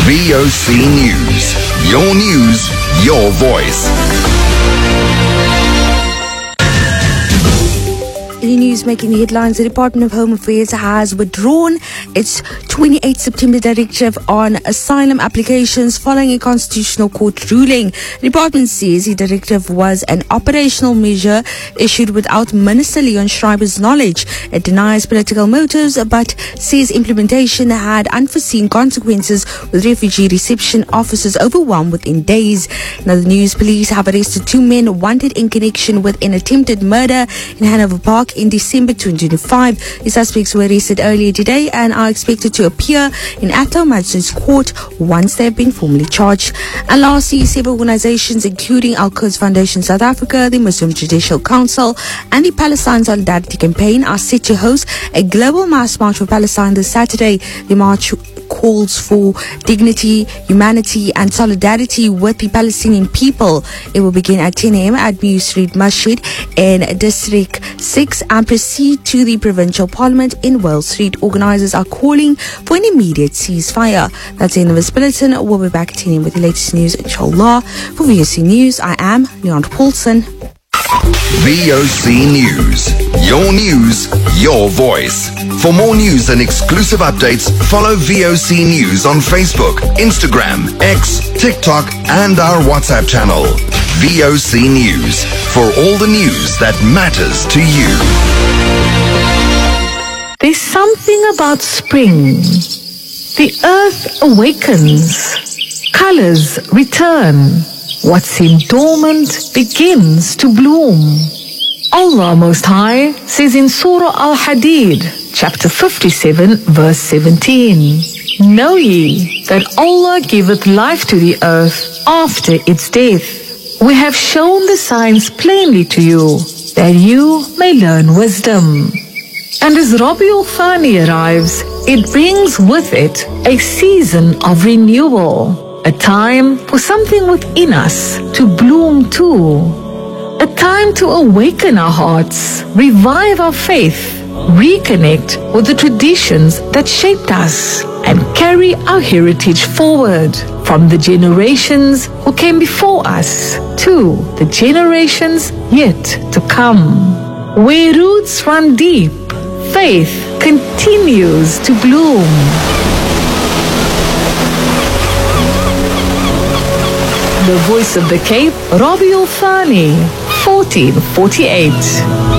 VOC News. Your news, your voice. In the news making the headlines, the Department of Home Affairs has withdrawn its 28 September directive on asylum applications following a constitutional court ruling. The department says the directive was an operational measure issued without Minister Leon Schreiber's knowledge. It denies political motives but says implementation had unforeseen consequences, with refugee reception officers overwhelmed within days. Now, the news police have arrested 2 men wanted in connection with an attempted murder in Hanover Park in December 2025. The suspects were arrested earlier today and are expected to appear in Atho Magistrates Court once they have been formally charged. And lastly, several organizations including Al-Quds Foundation South Africa, the Muslim Judicial Council and the Palestine Solidarity Campaign are set to host a global mass march for Palestine this Saturday. The march calls for dignity, humanity and solidarity with the Palestinian people. It will begin at 10 a.m. at Mew Street Masjid in District 6 and proceed to the Provincial Parliament in Wells Street. Organisers are calling for an immediate ceasefire. That's the end of this bulletin. We'll be back at 10 a.m. with the latest news, inshallah. For VOC News, I am Leon Paulson. VOC News. Your news, your voice. For more news and exclusive updates, follow VOC News on Facebook, Instagram, X, TikTok, and our WhatsApp channel. VOC News. For all the news that matters to you. There's something about spring. The earth awakens. Colors return. What seemed dormant begins to bloom. Allah Most High says in Surah Al-Hadid, chapter 57, verse 17, Know ye that Allah giveth life to the earth after its death. We have shown the signs plainly to you, that you may learn wisdom. And as Rabiul Thani arrives, it brings with it a season of renewal, a time for something within us to bloom too. A time to awaken our hearts, revive our faith, reconnect with the traditions that shaped us, and carry our heritage forward from the generations who came before us to the generations yet to come. Where roots run deep, faith continues to bloom. The Voice of the Cape, Rabiul Thani, 1448.